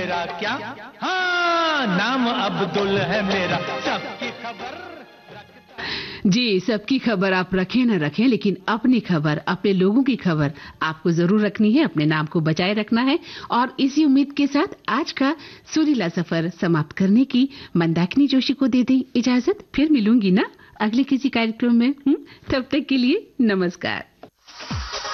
मेरा क्या, हाँ नाम अब्दुल है मेरा, सबकी खबर। जी, सबकी खबर आप रखें न रखें, लेकिन अपनी खबर, अपने लोगों की खबर आपको जरूर रखनी है, अपने नाम को बचाए रखना है। और इसी उम्मीद के साथ आज का सुरीला सफर समाप्त करने की मंदाकिनी जोशी को दे दें इजाजत। फिर मिलूंगी ना अगले किसी कार्यक्रम में। तब तक के लिए नमस्कार।